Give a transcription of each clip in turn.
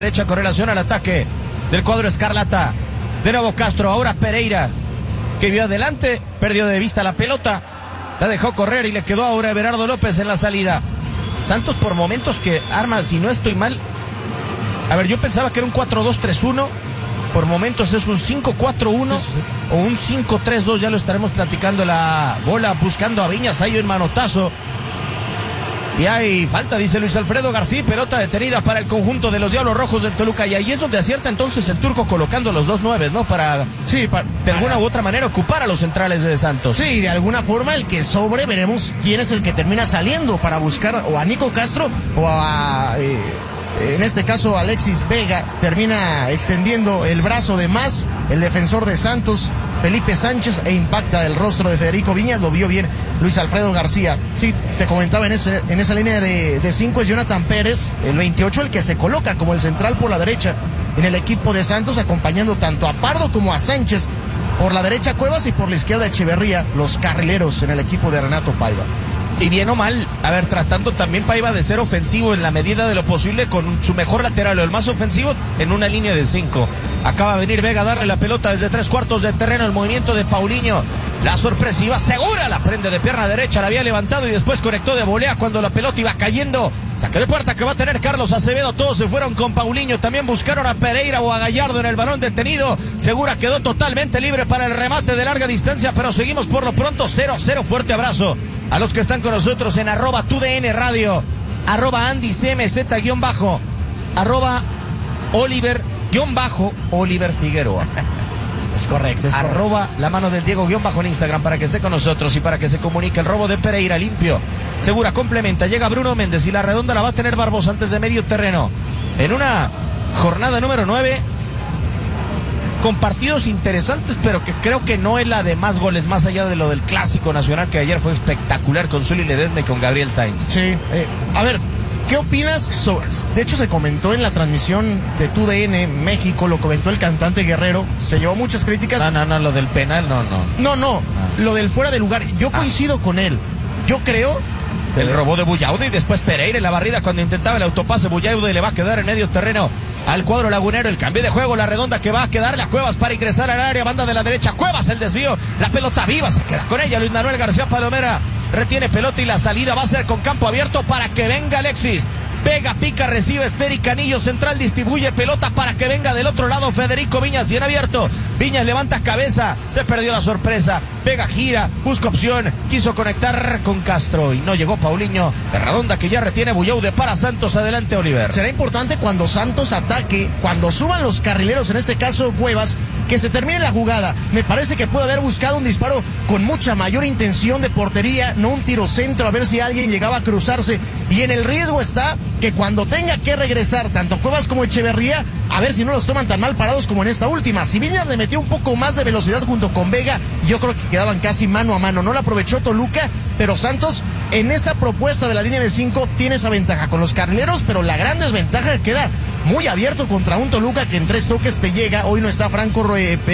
Derecha con relación al ataque del cuadro escarlata. De nuevo Castro, ahora Pereira, que vio adelante, perdió de vista la pelota, la dejó correr y le quedó ahora a Everardo López en la salida. Tantos por momentos que arma, si no estoy mal. A ver, yo pensaba que era un 4-2-3-1. Por momentos es un 5-4-1 o un 5-3-2. Ya lo estaremos platicando. La bola buscando a Viñas, hay un manotazo. Y hay falta, dice Luis Alfredo García, pelota detenida para el conjunto de los Diablos Rojos del Toluca. Y ahí es donde acierta entonces el turco colocando los 2 9, ¿no? Para de alguna u otra manera ocupar a los centrales de Santos. Sí, de alguna forma el que sobre, veremos quién es el que termina saliendo para buscar o a Nico Castro o a... en este caso Alexis Vega termina extendiendo el brazo de más, el defensor de Santos, Felipe Sánchez, e impacta el rostro de Federico Viñas. Lo vio bien Luis Alfredo García. Sí, te comentaba en esa línea de 5 es Jonathan Pérez, el 28, el que se coloca como el central por la derecha en el equipo de Santos, acompañando tanto a Pardo como a Sánchez. Por la derecha Cuevas y por la izquierda Echeverría, los carrileros en el equipo de Renato Paiva. Y bien o mal, a ver, tratando también Paiva de ser ofensivo en la medida de lo posible con su mejor lateral o el más ofensivo en una línea de 5. Acaba de venir Vega a darle la pelota desde 3/4 de terreno, el movimiento de Paulinho. La sorpresiva, segura, la prende de pierna derecha, la había levantado y después conectó de volea cuando la pelota iba cayendo. Saque de puerta que va a tener Carlos Acevedo, todos se fueron con Paulinho, también buscaron a Pereira o a Gallardo en el balón detenido. Segura quedó totalmente libre para el remate de larga distancia, pero seguimos por lo pronto 0-0, fuerte abrazo a los que están con nosotros en @TUDN Radio, @AndyCMZ_, @Oliver Figueroa. Es correcto, es @ la mano del Diego _ en Instagram para que esté con nosotros y para que se comunique. El robo de Pereira limpio. Segura complementa, llega Bruno Méndez y la redonda la va a tener Barbosa antes de medio terreno. En una jornada número 9 con partidos interesantes, pero que creo que no es la de más goles, más allá de lo del Clásico Nacional, que ayer fue espectacular con Zully Ledesma y con Gabriel Sainz. Sí, a ver, ¿qué opinas sobre...? De hecho, se comentó en la transmisión de TUDN México, lo comentó el cantante Guerrero, se llevó muchas críticas. No, lo del penal, no. Lo del fuera de lugar, yo coincido con él. Yo creo... El robó de Bullaude y después Pereira en la barrida cuando intentaba el autopase. Bullaude le va a quedar en medio terreno al cuadro lagunero. El cambio de juego, la redonda que va a quedarle a Cuevas para ingresar al área, banda de la derecha. Cuevas, el desvío, la pelota viva, se queda con ella Luis Manuel García Palomera. Retiene pelota y la salida va a ser con campo abierto para que venga Alexis. Vega, pica, recibe Esteri Canillo, central, distribuye pelota para que venga del otro lado Federico Viñas, bien abierto. Viñas levanta cabeza, se perdió la sorpresa. Vega gira, busca opción, quiso conectar con Castro y no llegó Paulinho. De redonda que ya retiene Bullaude para Santos. Adelante, Oliver. Será importante cuando Santos ataque, cuando suban los carrileros, en este caso Cuevas, que se termine la jugada. Me parece que puede haber buscado un disparo con mucha mayor intención de portería, no un tiro centro, a ver si alguien llegaba a cruzarse. Y en el riesgo está que cuando tenga que regresar tanto Cuevas como Echeverría, a ver si no los toman tan mal parados como en esta última. Si Viñas le metió un poco más de velocidad junto con Vega, yo creo que quedaban casi mano a mano. No la aprovechó Toluca, pero Santos en esa propuesta de la línea de 5 tiene esa ventaja con los carrileros, pero la gran desventaja queda muy abierto contra un Toluca que en 3 toques te llega. Hoy no está Franco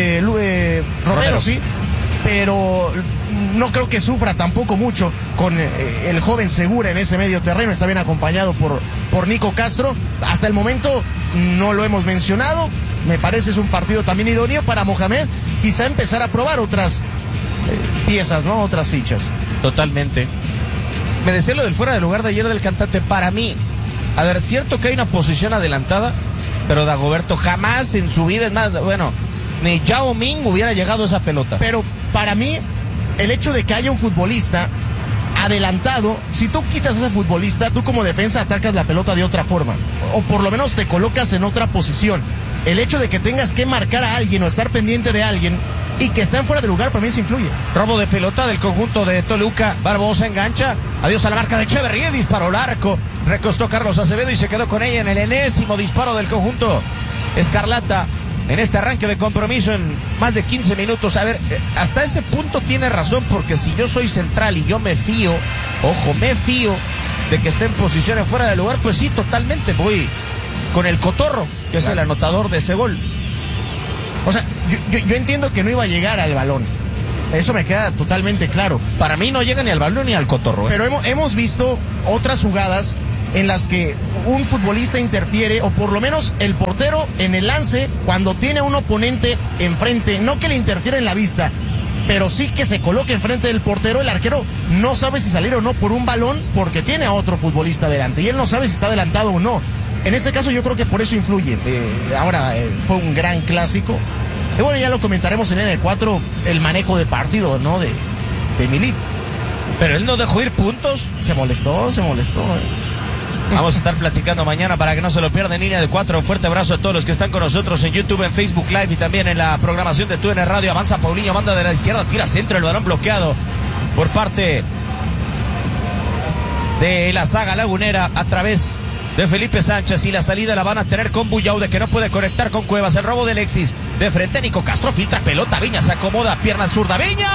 Romero, sí, pero no creo que sufra tampoco mucho con el joven Segura en ese medio terreno. Está bien acompañado por Nico Castro. Hasta el momento no lo hemos mencionado. Me parece es un partido también idóneo para Mohamed quizá empezar a probar otras piezas, ¿no? Otras fichas. Totalmente. Me decía lo del fuera de lugar de ayer del cantante. Para mí, a ver, cierto que hay una posición adelantada, pero Dagoberto jamás en su vida, es más, bueno, ni Yao Ming hubiera llegado a esa pelota. Pero para mí, el hecho de que haya un futbolista adelantado, si tú quitas a ese futbolista, tú como defensa atacas la pelota de otra forma, o por lo menos te colocas en otra posición. El hecho de que tengas que marcar a alguien o estar pendiente de alguien y que estén fuera de lugar, para mí eso influye. Robo de pelota del conjunto de Toluca. Barbosa engancha, adiós a la marca de Echeverría, disparó al arco, recostó Carlos Acevedo y se quedó con ella en el enésimo disparo del conjunto escarlata en este arranque de compromiso en más de 15 minutos. A ver, hasta ese punto tiene razón, porque si yo soy central y yo me fío de que esté en posiciones fuera de lugar, pues sí, totalmente voy con el Cotorro, que es el anotador de ese gol. O sea, yo entiendo que no iba a llegar al balón. Eso me queda totalmente claro. Para mí no llega ni al balón ni al Cotorro. Pero hemos visto otras jugadas en las que un futbolista interfiere, o por lo menos el portero en el lance, cuando tiene a un oponente enfrente, no que le interfiera en la vista, pero sí que se coloque enfrente del portero. El arquero no sabe si salir o no por un balón porque tiene a otro futbolista delante y él no sabe si está adelantado o no. En este caso yo creo que por eso influye. Ahora fue un gran clásico. Y bueno, ya lo comentaremos en N4, el manejo de partido, ¿no? De Milik. Pero él no dejó ir puntos. Se molestó. Vamos a estar platicando mañana para que no se lo pierdan en línea de 4. Un fuerte abrazo a todos los que están con nosotros en YouTube, en Facebook Live y también en la programación de TUDN Radio. Avanza Paulinho, manda de la izquierda, tira centro, el balón bloqueado por parte de la saga lagunera a través de Felipe Sánchez, y la salida la van a tener con Buyaude, que no puede conectar con Cuevas. El robo de Alexis, de frente Nico Castro, filtra pelota, Viñas se acomoda, pierna zurda, Viñas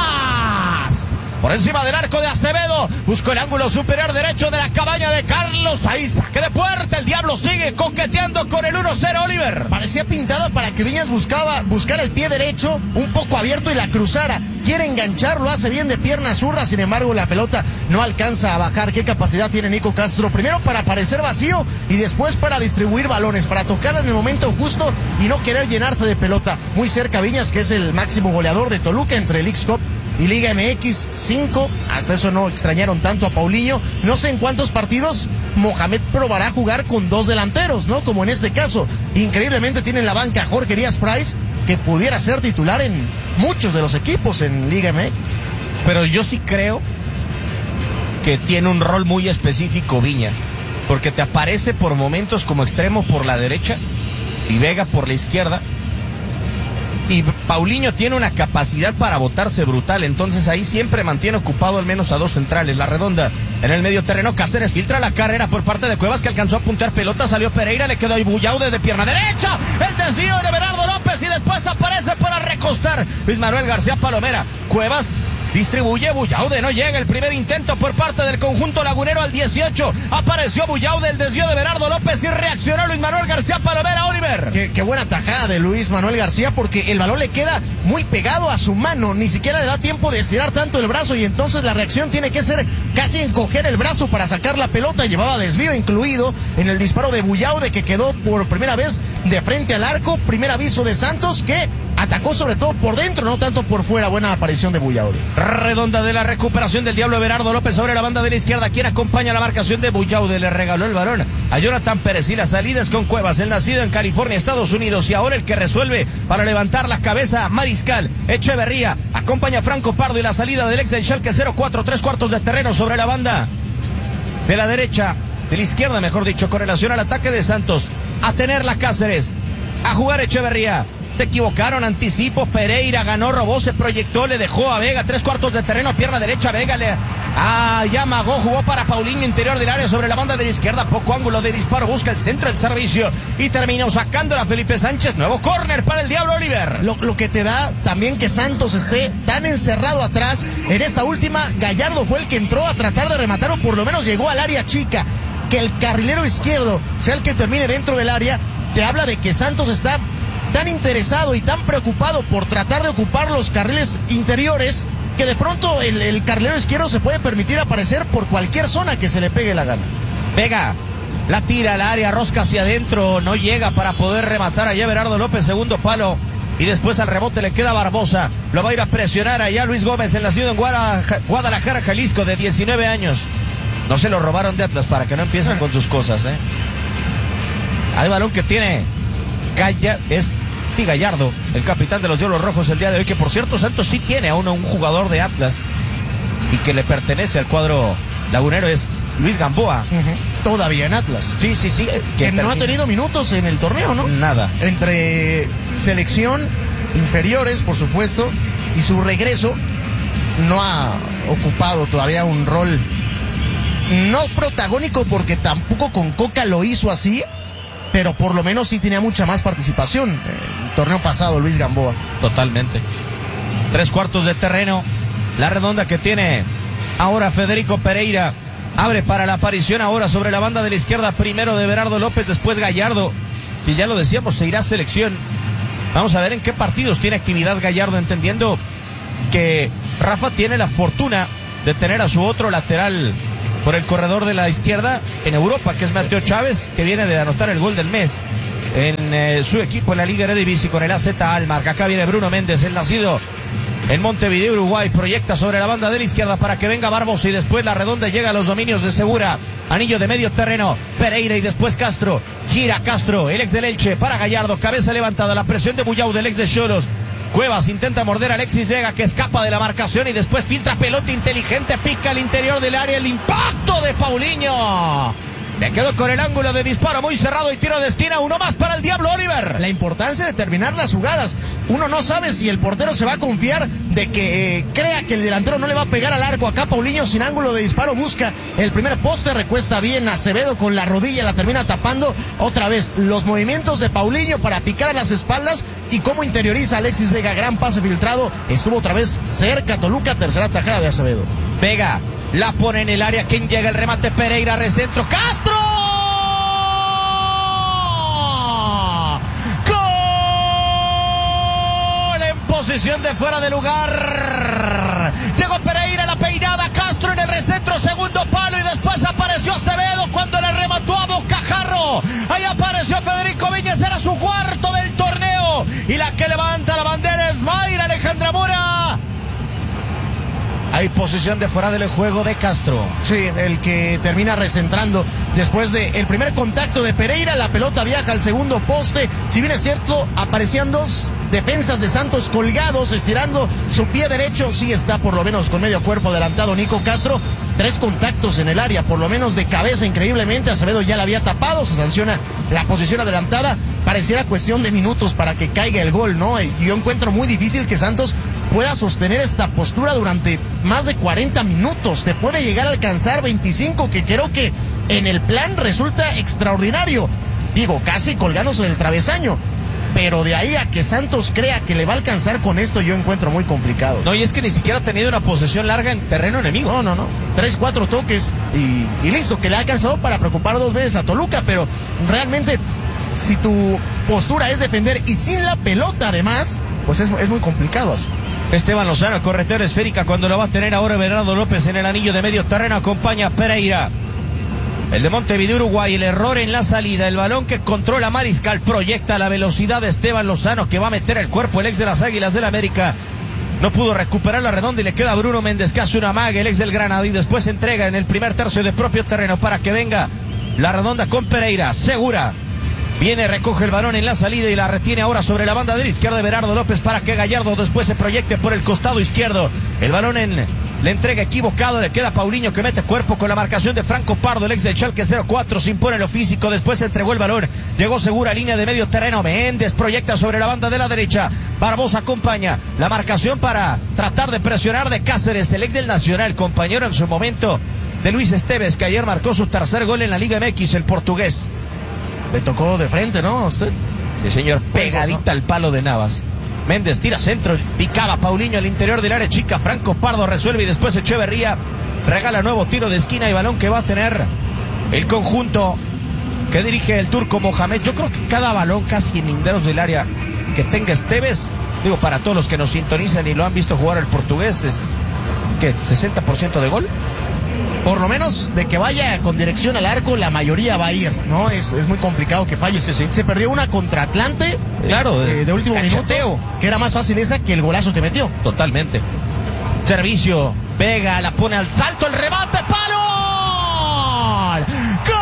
por encima del arco de Acevedo, buscó el ángulo superior derecho de la cabaña de Carlos, ahí saque de puerta, el Diablo sigue coqueteando con el 1-0, Oliver. Parecía pintada para que Viñas buscara el pie derecho un poco abierto y la cruzara. Quiere enganchar, lo hace bien de pierna zurda, sin embargo la pelota no alcanza a bajar. ¿Qué capacidad tiene Nico Castro? Primero para parecer vacío y después para distribuir balones, para tocarla en el momento justo y no querer llenarse de pelota. Muy cerca Viñas, que es el máximo goleador de Toluca entre Leagues Cup y Liga MX, 5, hasta eso no extrañaron tanto a Paulinho. No sé en cuántos partidos Mohamed probará jugar con 2 delanteros, ¿no? Como en este caso. Increíblemente tiene en la banca a Jorge Díaz Price, que pudiera ser titular en muchos de los equipos en Liga MX. Pero yo sí creo que tiene un rol muy específico Viñas, porque te aparece por momentos como extremo por la derecha y Vega por la izquierda. Y Paulinho tiene una capacidad para botarse brutal, entonces ahí siempre mantiene ocupado al menos a 2 centrales. La redonda en el medio terreno, Cáceres filtra la carrera por parte de Cuevas, que alcanzó a puntear pelota, salió Pereira, le quedó ahí Buyaude de pierna derecha, el desvío de Berardo López y después aparece para recostar Luis Manuel García Palomera. Cuevas distribuye, Buyaude no llega, el primer intento por parte del conjunto lagunero al 18, apareció Buyaude, el desvío de Berardo López y reaccionó Luis Manuel García Palomera, Oliver. Qué buena tajada de Luis Manuel García, porque el balón le queda muy pegado a su mano, ni siquiera le da tiempo de estirar tanto el brazo y entonces la reacción tiene que ser casi encoger el brazo para sacar la pelota. Llevaba desvío incluido en el disparo de Buyaude, que quedó por primera vez de frente al arco. Primer aviso de Santos, que atacó sobre todo por dentro, no tanto por fuera. Buena aparición de Buyaude. Redonda de la recuperación del Diablo Berardo López sobre la banda de la izquierda, quien acompaña la marcación de Buyaude, le regaló el balón a Jonathan Pérez y la salida es con Cuevas, el nacido en California, Estados Unidos, y ahora el que resuelve para levantar la cabeza, Mariscal Echeverría, acompaña a Franco Pardo y la salida del ex del Schalke 0-4, 3/4 de terreno sobre la banda de la derecha, de la izquierda mejor dicho, con relación al ataque de Santos. A tenerla Cáceres, a jugar Echeverría. Se equivocaron, anticipo, Pereira ganó, robó, se proyectó, le dejó a Vega, 3/4 de terreno, pierna derecha, Vega ya amagó, jugó para Paulinho, interior del área sobre la banda de la izquierda, poco ángulo de disparo, busca el centro del servicio y terminó sacándola Felipe Sánchez. Nuevo córner para el Diablo, Oliver. Lo que te da también que Santos esté tan encerrado atrás. En esta última, Gallardo fue el que entró a tratar de rematar, o por lo menos llegó al área chica. Que el carrilero izquierdo sea el que termine dentro del área, te habla de que Santos está tan interesado y tan preocupado por tratar de ocupar los carriles interiores, que de pronto el carrilero izquierdo se puede permitir aparecer por cualquier zona que se le pegue la gana. Vega la tira al área, rosca hacia adentro, no llega para poder rematar allá Berardo López, segundo palo, y después al rebote le queda Barbosa, lo va a ir a presionar allá Luis Gómez, el nacido en Guadalajara, Jalisco, de 19 años. No se lo robaron de Atlas para que no empiecen con sus cosas, Hay balón que tiene Gallardo, el capitán de los Diablos Rojos el día de hoy, que por cierto Santos sí tiene a un jugador de Atlas y que le pertenece al cuadro lagunero, es Luis Gamboa. Todavía en Atlas. Sí. Que no ha tenido minutos en el torneo, ¿no? Nada. Entre selección, inferiores, por supuesto, y su regreso, no ha ocupado todavía un rol no protagónico, porque tampoco con Coca lo hizo así, pero por lo menos sí tenía mucha más participación el torneo pasado Luis Gamboa. Totalmente. 3/4 de terreno, la redonda que tiene ahora Federico Pereira, abre para la aparición ahora sobre la banda de la izquierda, primero de Berardo López, después Gallardo, que ya lo decíamos, se irá a selección. Vamos a ver en qué partidos tiene actividad Gallardo, entendiendo que Rafa tiene la fortuna de tener a su otro lateral por el corredor de la izquierda en Europa, que es Mateo Chávez, que viene de anotar el gol del mes en su equipo en la Liga Eredivisie con el AZ Alkmaar. Acá viene Bruno Méndez, el nacido en Montevideo, Uruguay, proyecta sobre la banda de la izquierda para que venga Barbosa y después la redonda llega a los dominios de Segura. Anillo de medio terreno, Pereira y después Castro. Gira Castro, el ex del Elche, para Gallardo, cabeza levantada, la presión de Bullao del ex de Xolos. Cuevas intenta morder a Alexis Vega, que escapa de la marcación y después filtra pelota inteligente, pica al interior del área, el impacto de Paulinho. Le quedó con el ángulo de disparo muy cerrado y tiro de esquina. Uno más para el Diablo, Oliver. La importancia de terminar las jugadas. Uno no sabe si el portero se va a confiar de que crea que el delantero no le va a pegar al arco. Acá Paulinho sin ángulo de disparo busca el primer poste, recuesta bien Acevedo con la rodilla, la termina tapando. Otra vez los movimientos de Paulinho para picar a las espaldas y cómo interioriza Alexis Vega. Gran pase filtrado. Estuvo otra vez cerca Toluca, tercera tajada de Acevedo. Vega la pone en el área. ¿Quién llega? El remate Pereira, recentro. ¡Castro! ¡Gol! En posición de fuera de lugar. Llegó Pereira, la peinada. Castro en el recentro, segundo palo. Y después apareció Acevedo cuando le remató a bocajarro. Ahí apareció Federico Viñas. Era su cuarto del torneo. Y la que levanta la bandera es Mayra Alejandra Mora. Hay posición de fuera del juego de Castro. Sí, el que termina recentrando después del primer contacto de Pereira. La pelota viaja al segundo poste. Si bien es cierto, aparecían dos defensas de Santos colgados, estirando su pie derecho. Sí está por lo menos con medio cuerpo adelantado Nico Castro. 3 contactos en el área, por lo menos de cabeza, increíblemente. Acevedo ya la había tapado, se sanciona la posición adelantada. Pareciera cuestión de minutos para que caiga el gol, ¿no? Yo encuentro muy difícil que Santos pueda sostener esta postura durante más de 40 minutos. Te puede llegar a alcanzar 25, que creo que en el plan resulta extraordinario. Digo, casi colgándose del travesaño. Pero de ahí a que Santos crea que le va a alcanzar con esto, yo encuentro muy complicado. No, y es que ni siquiera ha tenido una posesión larga en terreno enemigo. No. 3, 4 toques y listo, que le ha alcanzado para preocupar 2 veces a Toluca, pero realmente, si tu postura es defender y sin la pelota además, pues es muy complicado así. Esteban Lozano, corretera esférica, cuando lo va a tener ahora Bernardo López en el anillo de medio terreno, acompaña a Pereira. El de Montevideo, Uruguay, el error en la salida, el balón que controla Mariscal, proyecta la velocidad de Esteban Lozano, que va a meter el cuerpo, el ex de las Águilas del América. No pudo recuperar la redonda y le queda a Bruno Méndez, que hace una maga, el ex del Granada, y después se entrega en el primer tercio de propio terreno para que venga la redonda con Pereira. Segura viene, recoge el balón en la salida y la retiene ahora sobre la banda de la izquierda de Bernardo López para que Gallardo después se proyecte por el costado izquierdo. El balón en la entrega equivocado, le queda a Paulinho, que mete cuerpo con la marcación de Franco Pardo, el ex del Schalke 04, se impone lo físico, después se entregó el balón, llegó Segura, línea de medio terreno, Méndez proyecta sobre la banda de la derecha, Barbosa acompaña la marcación para tratar de presionar de Cáceres, el ex del Nacional, compañero en su momento de Luis Esteves, que ayer marcó su tercer gol en la Liga MX, el portugués. Le tocó de frente, ¿no? ¿A usted? Sí, señor, pegadita al palo de Navas. Méndez tira centro, picaba Paulinho al interior del área chica, Franco Pardo resuelve y después Echeverría regala nuevo tiro de esquina y balón que va a tener el conjunto que dirige el turco Mohamed. Yo creo que cada balón casi en linderos del área que tenga Esteves, digo, para todos los que nos sintonizan y lo han visto jugar el portugués, es ¿qué? ¿60% de gol? Por lo menos de que vaya con dirección al arco, la mayoría va a ir, ¿no? Es muy complicado que falle. Sí. Se perdió una contra Atlante, claro, de último cacheteo, minuto, que era más fácil esa que el golazo que metió. Totalmente. Servicio, Vega la pone al salto, el remate, ¡palo! ¡Gol!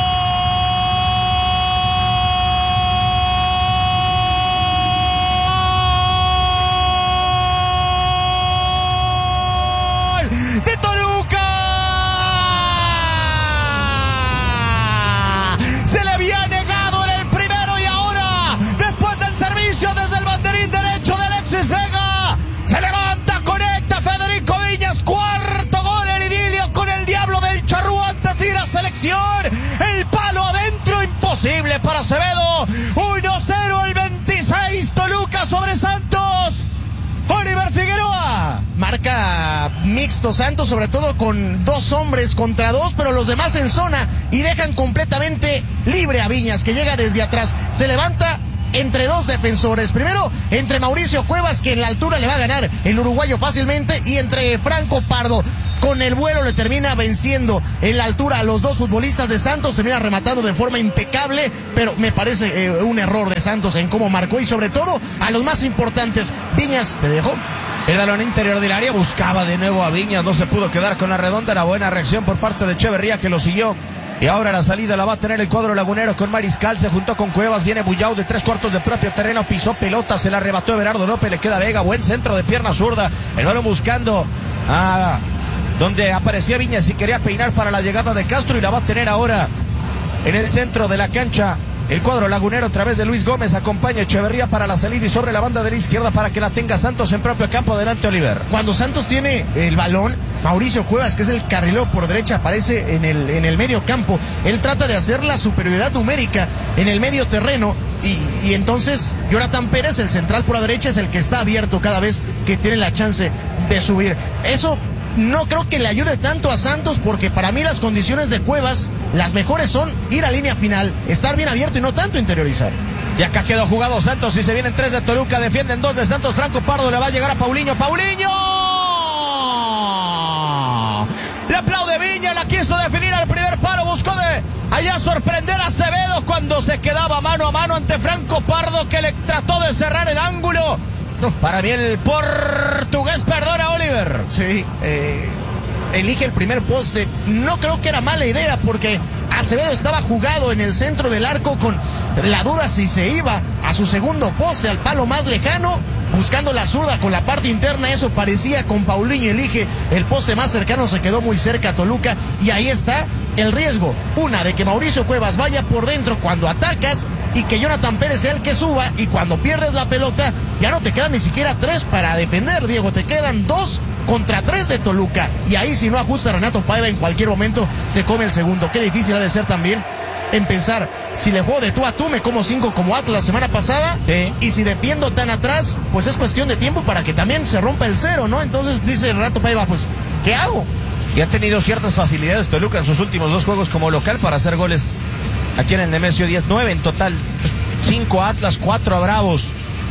¡De Toluca! Se le había negado en el primero y ahora, después del servicio desde el banderín derecho de Alexis Vega, se levanta, conecta Federico Viñas, cuarto gol en idilio con el Diablo del Charrúa ante tira selección, el palo adentro, imposible para Acevedo. 1-0 el 26, Toluca sobre Santos. Oliver Figueroa. Marca mixto Santos, sobre todo con 2 hombres contra 2, pero los demás en zona y dejan completamente libre a Viñas, que llega desde atrás. Se levanta entre 2 defensores. Primero, entre Mauricio Cuevas, que en la altura le va a ganar el uruguayo fácilmente, y entre Franco Pardo. con el vuelo le termina venciendo en la altura a los dos futbolistas de Santos, termina rematando de forma impecable, pero me parece un error de Santos en cómo marcó y sobre todo a los más importantes. Viñas, ¿te dejó? El balón interior del área, buscaba de nuevo a Viñas, no se pudo quedar con la redonda, era buena reacción por parte de Echeverría que lo siguió. Y ahora la salida la va a tener el cuadro lagunero con Mariscal, se juntó con Cuevas, viene Bullau de 3/4 de propio terreno, pisó pelota, se la arrebató Everardo López, le queda Vega, buen centro de pierna zurda, el balón buscando a donde aparecía Viñas y quería peinar para la llegada de Castro y la va a tener ahora en el centro de la cancha. El cuadro lagunero a través de Luis Gómez acompaña a Echeverría para la salida y sobre la banda de la izquierda para que la tenga Santos en propio campo. Adelante Oliver. Cuando Santos tiene el balón, Mauricio Cuevas, que es el carrilero por derecha, aparece en el medio campo. Él trata de hacer la superioridad numérica en el medio terreno y entonces Jonathan Pérez, el central por la derecha, es el que está abierto cada vez que tiene la chance de subir. Eso no creo que le ayude tanto a Santos porque para mí las condiciones de Cuevas, las mejores son ir a línea final, estar bien abierto y no tanto interiorizar. Y acá quedó jugado Santos y se vienen 3 de Toluca, defienden 2 de Santos. Franco Pardo le va a llegar a Paulinho. ¡Paulinho! Le aplaude Viña, la quiso definir al primer palo, buscó de allá sorprender a Acevedo cuando se quedaba mano a mano ante Franco Pardo que le trató de cerrar el ángulo. Para mí el portugués perdona, Oliver. Sí, elige el primer poste. No creo que era mala idea porque Acevedo estaba jugado en el centro del arco con la duda si se iba a su segundo poste, al palo más lejano, buscando la zurda con la parte interna. Eso parecía con Paulinho, elige el poste más cercano, se quedó muy cerca a Toluca y ahí está el riesgo. Una, de que Mauricio Cuevas vaya por dentro cuando atacas y que Jonathan Pérez sea el que suba, y cuando pierdes la pelota ya no te quedan ni siquiera 3 para defender, Diego, te quedan 2 contra 3 de Toluca, y ahí si no ajusta Renato Paiva en cualquier momento se come el segundo. Qué difícil ha de ser también en pensar, si le juego de tú a tú me como 5 como Atlas la semana pasada, sí, y si defiendo tan atrás, pues es cuestión de tiempo para que también se rompa el 0, ¿no? Entonces dice Renato Paiva, pues, ¿qué hago? Y ha tenido ciertas facilidades Toluca en sus últimos 2 juegos como local para hacer goles aquí en el Nemesio 10-9 en total. 5 a Atlas, 4 a Bravos.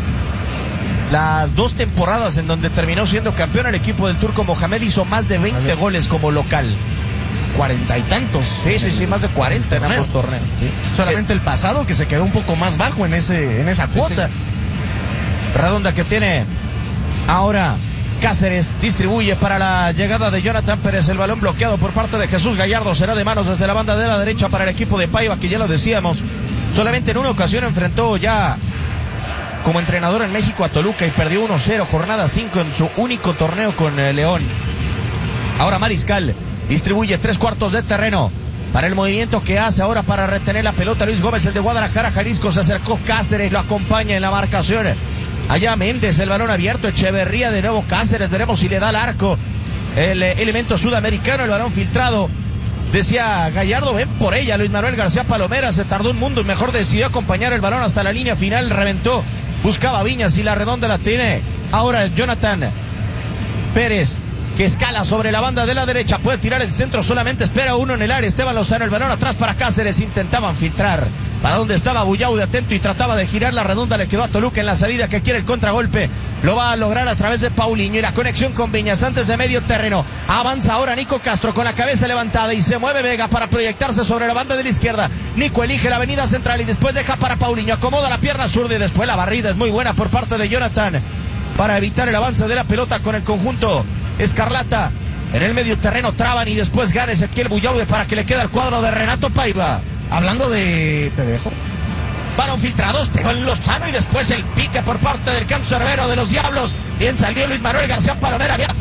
Las 2 temporadas en donde terminó siendo campeón el equipo del Turco Mohamed hizo más de 20 goles como local. 40 y tantos. Sí, más de 40 en ambos torneos. Sí. Solamente el pasado que se quedó un poco más bajo en esa cuota. Sí. Redonda que tiene ahora Cáceres, distribuye para la llegada de Jonathan Pérez, el balón bloqueado por parte de Jesús Gallardo, será de manos desde la banda de la derecha para el equipo de Paiva, que ya lo decíamos, solamente en una ocasión enfrentó ya como entrenador en México a Toluca y perdió 1-0, jornada 5 en su único torneo con León. Ahora Mariscal distribuye 3/4 de terreno para el movimiento que hace ahora para retener la pelota Luis Gómez, el de Guadalajara, Jalisco. Se acercó Cáceres, lo acompaña en la marcación. Allá Méndez, el balón abierto, Echeverría de nuevo Cáceres, veremos si le da al arco el elemento sudamericano, el balón filtrado. Decía Gallardo, ven por ella, Luis Manuel García Palomera, se tardó un mundo y mejor decidió acompañar el balón hasta la línea final, reventó, buscaba Viñas y la redonda la tiene. Ahora Jonathan Pérez, que escala sobre la banda de la derecha, puede tirar el centro, solamente espera uno en el área, Esteban Lozano, el balón atrás para Cáceres, intentaban filtrar para donde estaba Bullau de atento y trataba de girar, la redonda le quedó a Toluca en la salida que quiere el contragolpe, lo va a lograr a través de Paulinho y la conexión con Viñas antes de medio terreno, avanza ahora Nico Castro con la cabeza levantada y se mueve Vega para proyectarse sobre la banda de la izquierda. Nico elige la avenida central y después deja para Paulinho, acomoda la pierna zurda y después la barrida es muy buena por parte de Jonathan para evitar el avance de la pelota con el conjunto escarlata. En el medio terreno traban y después gana Ezequiel Bullau para que le quede al cuadro de Renato Paiva. Hablando de... ¿Te dejo? Balón filtrado, Esteban Lozano y después el pique por parte del cancerbero de los Diablos. Bien salió Luis Manuel García Palomera, bien